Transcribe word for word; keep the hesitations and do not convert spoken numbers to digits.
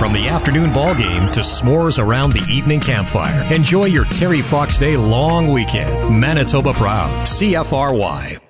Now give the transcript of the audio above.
From the afternoon ball game to s'mores around the evening campfire, enjoy your Terry Fox Day long weekend. Manitoba proud. C F R Y.